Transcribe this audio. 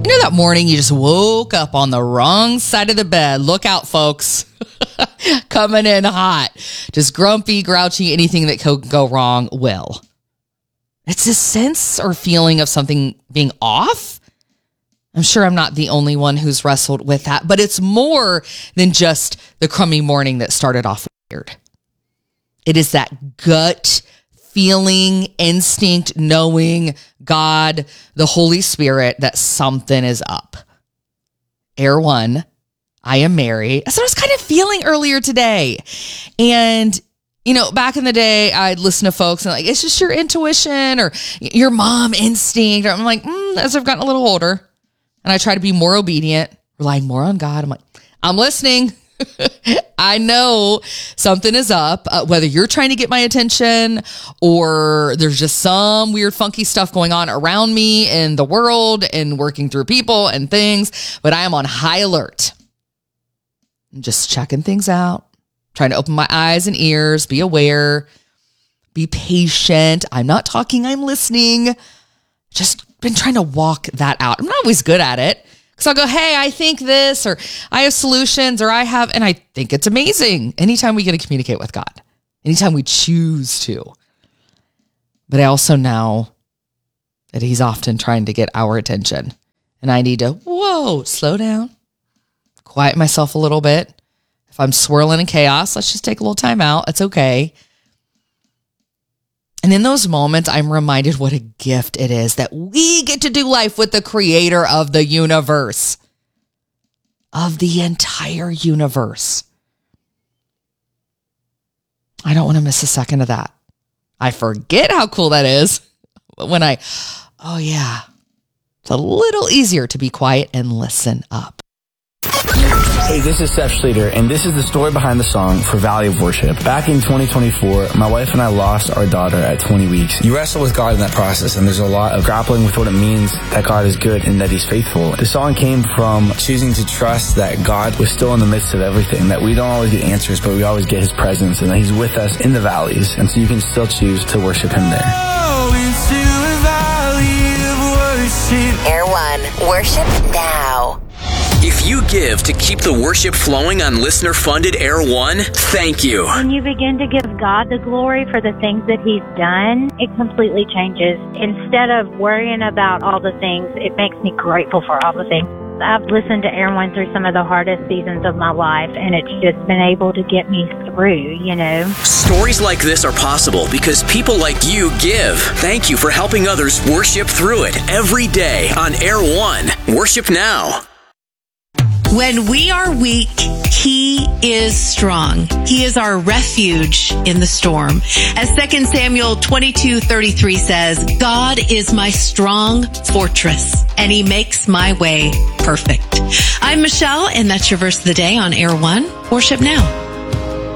You know that morning you just woke up on the wrong side of the bed? Look out, folks. Coming in hot. Just grumpy, grouchy, anything that could go wrong will. It's a sense or feeling of something being off. I'm sure I'm not the only one who's wrestled with that, but it's more than just the crummy morning that started off weird. It is that gut feeling, instinct, knowing God, the Holy Spirit, that something is up. Air One, I am Mary. That's what I was kind of feeling earlier today. And, you know, back in the day, I'd listen to folks and like, it's just your intuition or your mom instinct. I'm like, as I've gotten a little older and I try to be more obedient, relying more on God, I'm like, I'm listening. I know something is up, whether you're trying to get my attention or there's just some weird, funky stuff going on around me in the world and working through people and things, but I am on high alert. I'm just checking things out, trying to open my eyes and ears, be aware, be patient. I'm not talking, I'm listening. Just been trying to walk that out. I'm not always good at it. So I'll go, hey, I think this, or I have solutions, or I have, and I think it's amazing anytime we get to communicate with God, anytime we choose to. But I also know that he's often trying to get our attention, and I need to, slow down, quiet myself a little bit. If I'm swirling in chaos, let's just take a little time out. It's okay. And in those moments, I'm reminded what a gift it is that we get to do life with the creator of the universe, of the entire universe. I don't want to miss a second of that. I forget how cool that is when it's a little easier to be quiet and listen up. Hey, this is Seth Schleter, and this is the story behind the song For Valley of Worship. Back in 2024, my wife and I lost our daughter at 20 weeks. You wrestle with God in that process, and there's a lot of grappling with what it means that God is good and that he's faithful. The song came from choosing to trust that God was still in the midst of everything, that we don't always get answers, but we always get his presence, and that he's with us in the valleys, and so you can still choose to worship him there. Air One, worship now. If you give to keep the worship flowing on listener-funded Air One, thank you. When you begin to give God the glory for the things that he's done, it completely changes. Instead of worrying about all the things, it makes me grateful for all the things. I've listened to Air One through some of the hardest seasons of my life, and it's just been able to get me through, you know. Stories like this are possible because people like you give. Thank you for helping others worship through it every day on Air One. Worship now. When we are weak, he is strong. He is our refuge in the storm. As 2 Samuel 22:33 says, God is my strong fortress, and he makes my way perfect. I'm Michelle, and that's your verse of the day on Air One. Worship now.